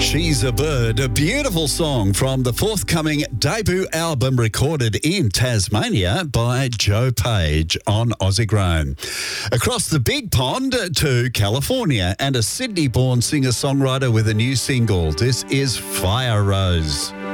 She's a Bird, a beautiful song from the forthcoming debut album recorded in Tasmania by Joe Page on Aussie Grown. Across the big pond to California and a Sydney-born singer-songwriter with a new single. This is Fire Rose.